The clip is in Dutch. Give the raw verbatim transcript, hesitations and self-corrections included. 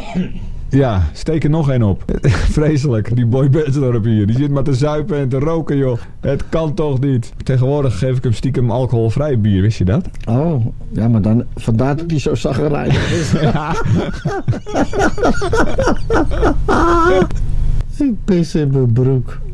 Ja, steek er nog één op. Vreselijk, die Boy Bensdorp hier. Die zit maar te zuipen en te roken, joh. Het kan toch niet. Tegenwoordig geef ik hem stiekem alcoholvrij bier, wist je dat? Oh, ja, maar dan vandaar dat hij zo zaggerijnig is. Ik pis in mijn broek.